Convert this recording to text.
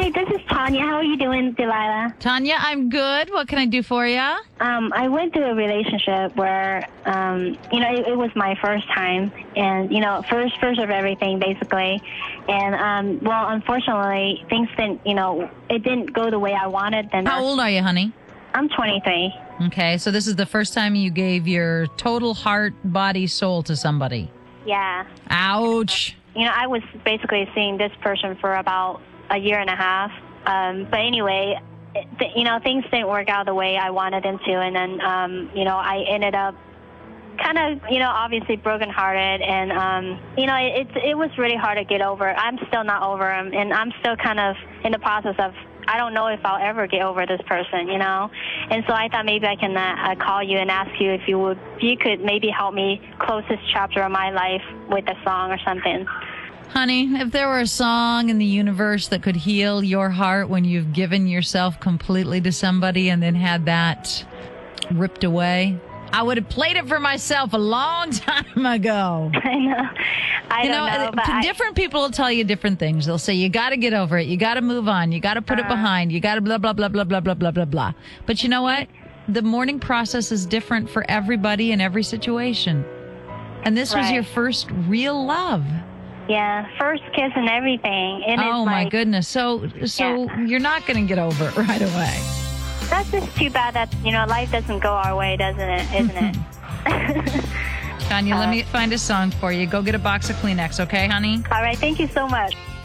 Hi, this is Tanya. How are you doing, Delilah? Tanya, I'm good. What can I do for you? I went through a relationship where, it was my first time, and first of everything, basically. And unfortunately, things didn't, it didn't go the way I wanted. Then How old are you, honey? I'm 23. Okay, so this is the first time you gave your total heart, body, soul to somebody. Yeah. Ouch. I was basically seeing this person for about a year and a half. But anyway, things didn't work out the way I wanted them to. And then, I ended up kind of, obviously brokenhearted. And, it was really hard to get over. I'm still not over him. And I'm still kind of in the process of, I don't know if I'll ever get over this person, And so I thought maybe I can call you and ask you if you could maybe help me close this chapter of my life with a song or something. Honey, if there were a song in the universe that could heal your heart when you've given yourself completely to somebody and then had that ripped away, I would have played it for myself a long time ago. I know. I don't know. Different people will tell you different things. They'll say, you got to get over it. You got to move on. You got to put it behind. You got to blah, blah, blah, blah, blah, blah, blah, blah, blah. But you know what? The mourning process is different for everybody in every situation. And this was your first real love. Yeah, first kiss and everything. And oh, my goodness. So you're not going to get over it right away. That's just too bad that, life doesn't go our way, doesn't it? Isn't it? Tanya, let me find a song for you. Go get a box of Kleenex, okay, honey? All right. Thank you so much.